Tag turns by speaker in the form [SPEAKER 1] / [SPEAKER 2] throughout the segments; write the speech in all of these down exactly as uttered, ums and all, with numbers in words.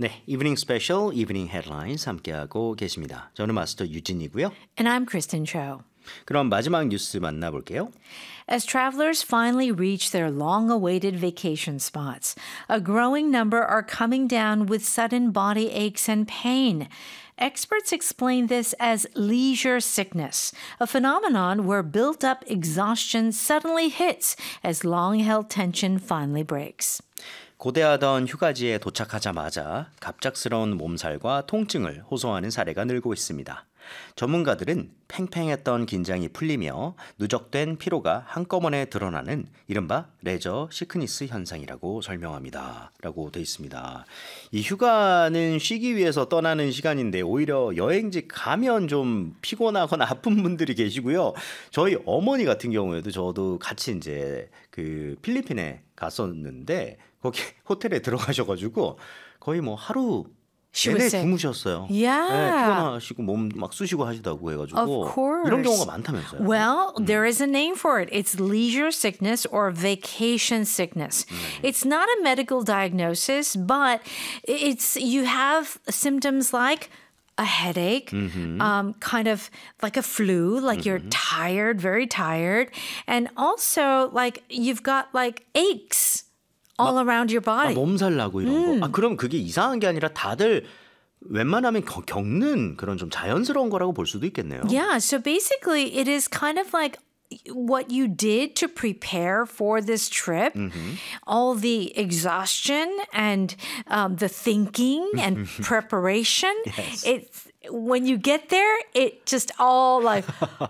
[SPEAKER 1] 네, 이브닝 스페셜, 이브닝 헤드라인스 함께하고 계십니다. 저는 마스터 유진이고요.
[SPEAKER 2] And I'm Kristen Cho.
[SPEAKER 1] 그럼 마지막 뉴스 만나볼게요.
[SPEAKER 2] As travelers finally reach their long-awaited vacation spots, a growing number are coming down with sudden body aches and pain. Experts explain this as leisure sickness, a phenomenon where built-up exhaustion suddenly hits as long-held tension finally breaks.
[SPEAKER 1] 고대하던 휴가지에 도착하자마자 갑작스러운 몸살과 통증을 호소하는 사례가 늘고 있습니다. 전문가들은 팽팽했던 긴장이 풀리며 누적된 피로가 한꺼번에 드러나는 이른바 레저 시크니스 현상이라고 설명합니다. 라고 돼 있습니다. 이 휴가는 쉬기 위해서 떠나는 시간인데 오히려 여행지 가면 좀 피곤하거나 아픈 분들이 계시고요. 저희 어머니 같은 경우에도 저도 같이 이제 그 필리핀에 갔었는데 거기 호텔에 들어가셔가지고 거의 뭐 하루 내내 주무셨어요.
[SPEAKER 2] Yeah.
[SPEAKER 1] 네, 피곤하시고 몸 막 쑤시고 하시다고 해가지고
[SPEAKER 2] Of course.
[SPEAKER 1] 이런 경우가 많다면서요.
[SPEAKER 2] Well, mm. there is a name for it. It's leisure sickness or vacation sickness. Mm. It's not a medical diagnosis, but it's you have symptoms like a headache, mm-hmm. um, kind of like a flu, like mm-hmm. you're tired, very tired, and also like you've got like aches. all
[SPEAKER 1] 막,
[SPEAKER 2] around your body.
[SPEAKER 1] 아, 몸살 나고 이런
[SPEAKER 2] 음.
[SPEAKER 1] 거. 아, 그럼 그게 이상한 게 아니라 다들 웬만하면 겨, 겪는 그런 좀 자연스러운 거라고 볼 수도 있겠네요.
[SPEAKER 2] Yeah, so basically it is kind of like what you did to prepare for this trip, mm-hmm. all the exhaustion and um, the thinking and preparation.
[SPEAKER 1] Yes.
[SPEAKER 2] It's when you get there, it just all like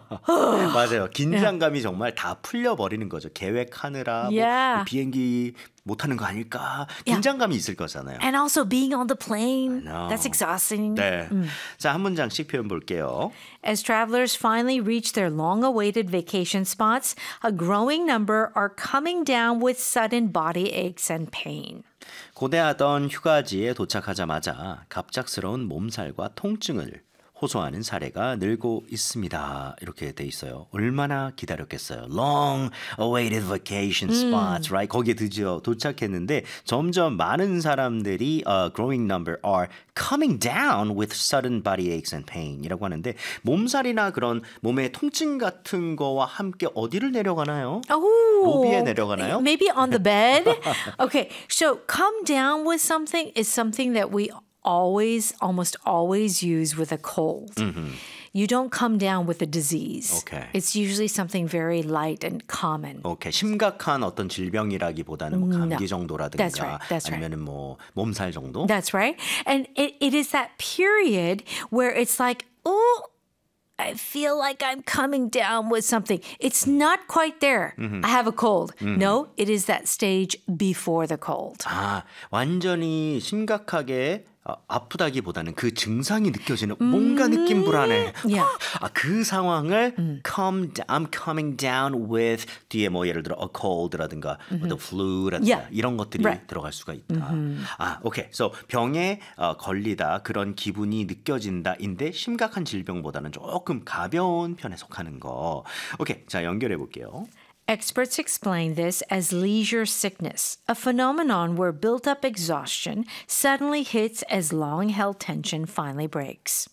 [SPEAKER 1] 맞아요. 긴장감이 yeah. 정말 다 풀려버리는 거죠. 계획하느라
[SPEAKER 2] yeah.
[SPEAKER 1] 뭐 비행기 못하는 거 아닐까 긴장감이 yeah. 있을 거잖아요.
[SPEAKER 2] And also being on the plane, that's exhausting.
[SPEAKER 1] 네.
[SPEAKER 2] 음.
[SPEAKER 1] 자, 한 문장씩 표현 볼게요.
[SPEAKER 2] As travelers finally reach their long-awaited vacation spots, a growing number are coming down with sudden body aches and pain.
[SPEAKER 1] 고대하던 휴가지에 도착하자마자 갑작스러운 몸살과 통증을 호소하는 사례가 늘고 있습니다. 이렇게 돼 있어요. 얼마나 기다렸겠어요. Long awaited vacation spots, 음. right? 거기에 드디어 도착했는데 점점 많은 사람들이 uh, growing number are coming down with sudden body aches and pain이라고 하는데 몸살이나 그런 몸의 통증 같은 거와 함께 어디를 내려가나요?
[SPEAKER 2] Oh,
[SPEAKER 1] 로비에 내려가나요?
[SPEAKER 2] Maybe on the bed. Okay, so come down with something is something that we always, almost always use with a cold. Mm-hmm. You don't come down with a disease. Okay. It's usually something very light and common.
[SPEAKER 1] Okay. 심각한 어떤 질병이라기보다는 뭐 감기 정도라든가
[SPEAKER 2] That's right. That's right.
[SPEAKER 1] 아니면은 뭐 몸살 정도.
[SPEAKER 2] That's right. And it, it is that period where it's like, oh, I feel like I'm coming down with something. It's not quite there. Mm-hmm. I have a cold. Mm-hmm. No, it is that stage before the cold.
[SPEAKER 1] 아, 완전히 심각하게 어, 아프다기보다는 그 증상이 느껴지는 뭔가 음~ 느낌 불안해.
[SPEAKER 2] Yeah.
[SPEAKER 1] 아, 그 상황을 음. come, I'm coming down with 뒤에 뭐 예를 들어 a cold라든가 mm-hmm. the flu라든가 yeah. 이런 것들이 right. 들어갈 수가 있다. Mm-hmm. 아, 오케이. So 병에 어, 걸리다 그런 기분이 느껴진다인데 심각한 질병보다는 조금 가벼운 편에 속하는 거. 오케이. 자, 연결해 볼게요.
[SPEAKER 2] Experts explain this as leisure sickness, a phenomenon where built-up exhaustion suddenly hits as long-held tension finally breaks.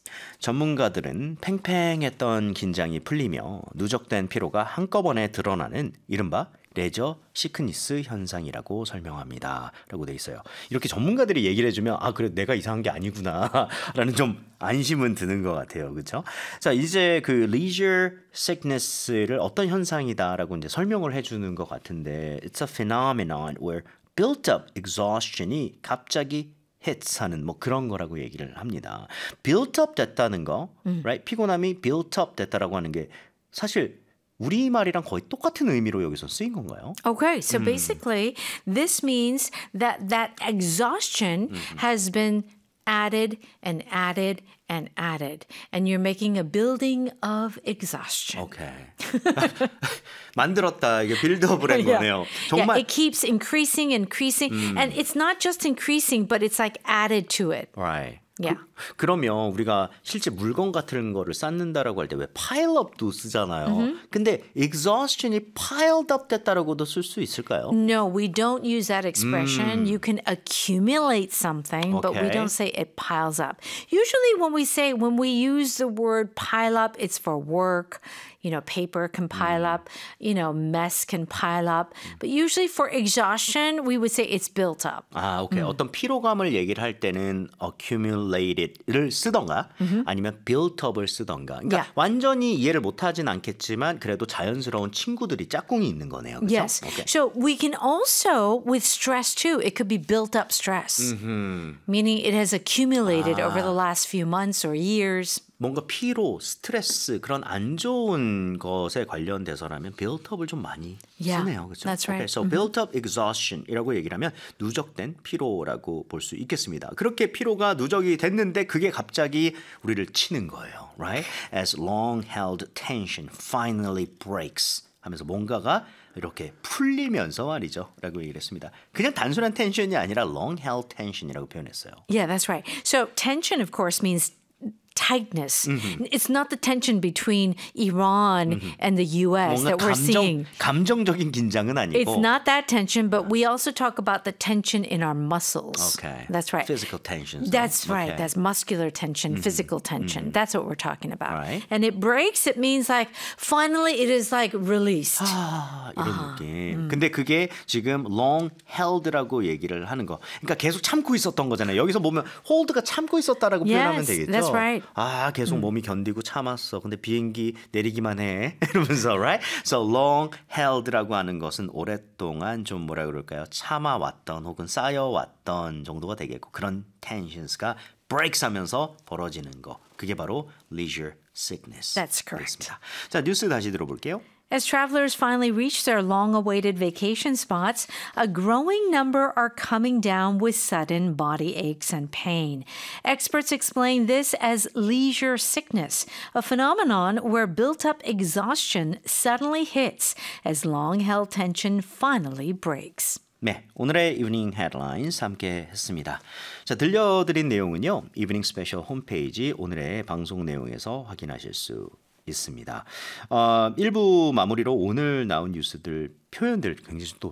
[SPEAKER 1] 전문가들은 팽팽했던 긴장이 풀리며 누적된 피로가 한꺼번에 드러나는 이른바 레저 시크니스 현상이라고 설명합니다. 라고 돼 있어요. 이렇게 전문가들이 얘기를 해주면 아 그래 내가 이상한 게 아니구나 라는 좀 안심은 드는 것 같아요. 그렇죠? 자 이제 그 leisure sickness를 어떤 현상이다라고 이제 설명을 해주는 것 같은데 It's a phenomenon where built-up exhaustion이 갑자기 hits 하는 뭐 그런 거라고 얘기를 합니다. built up 됐다는 거, 음. right? 피곤함이 built up 됐다라고 하는 게 사실 우리말이랑 거의 똑같은 의미로 여기서 쓰인 건가요?
[SPEAKER 2] Okay, so 음. basically this means that that exhaustion 음. has been added and added and added. And you're making a building of exhaustion.
[SPEAKER 1] Okay. 만들었다. 이게 빌드업을 한
[SPEAKER 2] yeah.
[SPEAKER 1] 거네요. 정말.
[SPEAKER 2] Yeah, it keeps increasing, increasing. 음. And it's not just increasing, but it's like added to it.
[SPEAKER 1] Right.
[SPEAKER 2] Yeah.
[SPEAKER 1] 그, 그러면 우리가 실제 물건 같은 거를 쌓는다라고 할 때 왜 pile up도 쓰잖아요. 근데 exhaustion이 piled up 됐다라고도 쓸 수 있을까요?
[SPEAKER 2] No, we don't use that expression. You can accumulate something, but we
[SPEAKER 1] Okay.
[SPEAKER 2] don't say it piles up. Usually, when we say, when we use the word pile up, it's for work. You know, paper can pile up, you know, mess can pile up. But usually for exhaustion, we would say it's built up.
[SPEAKER 1] 아, 오케이. 어떤 피로감을 얘기를 할 때는 accumulated를 쓰던가 아니면 built up을 쓰던가. 그러니까
[SPEAKER 2] Yeah.
[SPEAKER 1] 완전히 이해를 못하진 않겠지만 그래도 자연스러운 친구들이 짝꿍이 있는 거네요. 그렇죠?
[SPEAKER 2] Yes.
[SPEAKER 1] 오케이.
[SPEAKER 2] So we can also, with stress too, it could be built up stress, meaning it has accumulated over the last few months or years.
[SPEAKER 1] 뭔가 피로, 스트레스 그런 안 좋은 것에 관련돼서라면 built up을 좀 많이
[SPEAKER 2] Yeah,
[SPEAKER 1] 쓰네요. 그렇죠?
[SPEAKER 2] that's right.
[SPEAKER 1] Okay, so built up exhaustion이라고 얘기를 하면 누적된 피로라고 볼 수 있겠습니다. 그렇게 피로가 누적이 됐는데 그게 갑자기 우리를 치는 거예요. Right? As long held tension finally breaks 하면서 뭔가가 이렇게 풀리면서 말이죠. 라고 얘기를 했습니다. 그냥 단순한 텐션이 아니라 long held tension이라고 표현했어요.
[SPEAKER 2] Yeah, that's right. So tension, of course, means tightness. It's not the tension between Iran and the U S
[SPEAKER 1] 뭔가
[SPEAKER 2] that we're seeing.
[SPEAKER 1] 감정, 감정적인 긴장은 아니고
[SPEAKER 2] It's not that tension, but we also talk about the tension in our muscles.
[SPEAKER 1] Okay.
[SPEAKER 2] That's right.
[SPEAKER 1] Physical tension. so-
[SPEAKER 2] That's right.
[SPEAKER 1] okay.
[SPEAKER 2] That's muscular tension, physical tension. That's what we're talking about.
[SPEAKER 1] Right.
[SPEAKER 2] And it breaks, it means like finally it is like released.
[SPEAKER 1] 아, 이런 느낌. 근데 그게 지금 long held라고 얘기를 하는 거. 그러니까 계속 참고 있었던 거잖아요. 여기서 보면 hold가 참고 있었다라고 표현하면
[SPEAKER 2] Yes,
[SPEAKER 1] 되겠죠.
[SPEAKER 2] that's right.
[SPEAKER 1] 아, 계속 몸이 견디고 참았어. 근데 비행기 내리기만 해. 이러면서 right? So long held라고 하는 것은 오랫동안 좀 뭐라 그럴까요? 참아왔던 혹은 쌓여왔던 정도가 되겠고 그런 tensions가 breaks 하면서 벌어지는 거. 그게 바로 leisure sickness.
[SPEAKER 2] That's correct.
[SPEAKER 1] 되겠습니다. 자, 뉴스 다시 들어볼게요.
[SPEAKER 2] As travelers finally reach their long-awaited vacation spots, a growing number are coming down with sudden body aches and pain. Experts explain this as leisure sickness, a phenomenon where built-up exhaustion suddenly hits as long-held tension finally breaks.
[SPEAKER 1] 네, 오늘의 이브닝 헤드라인스 함께 했습니다. 자, 들려드린 내용은요. 이브닝 스페셜 홈페이지 오늘의 방송 내용에서 확인하실 수 있습니다. 어, 일 부 마무리로 오늘 나온 뉴스들 표현들 굉장히 또